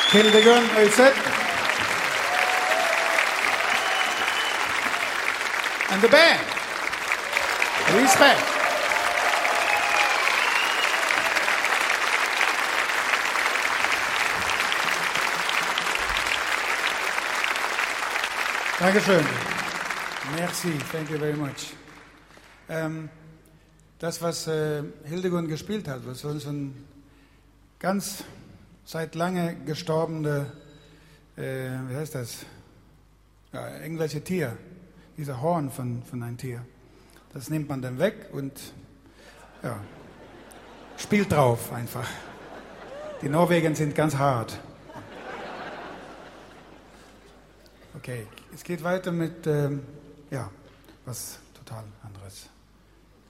Hildegard Öyset. And the band. Respect. Dankeschön. Merci, thank you very much. Das, was Hildegard gespielt hat, was so ein ganz seit lange gestorbene, wie heißt das? Ja, irgendwelche Tier, dieser Horn von einem Tier. Das nimmt man dann weg und ja, spielt drauf einfach. Die Norweger sind ganz hart. Okay, es geht weiter mit, was total anderes.